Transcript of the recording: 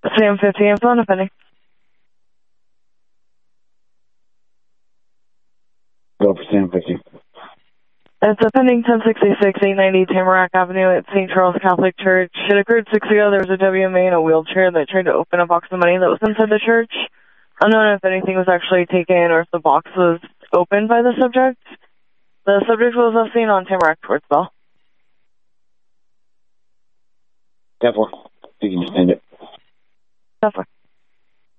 Sam 50 and phone offending. Go for Sam 50. It's offending 1066 890 Tamarack Avenue at St. Charles Catholic Church. It occurred 6 ago. There was a WMA in a wheelchair that tried to open a box of money that was inside the church. Unknown if anything was actually taken or if the box was opened by the subject. The subject was seen on Tamarack towards Bell. 10-4. You can just end it. 10-4.